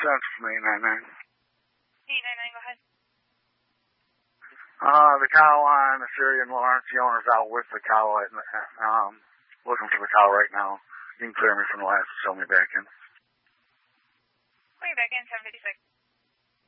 from 899. 899, go ahead. The cow on the Syrian Lawrence, the owner's out with the cow, looking for the cow right now. You can clear me from the last and show me back in. Clear back in, 756.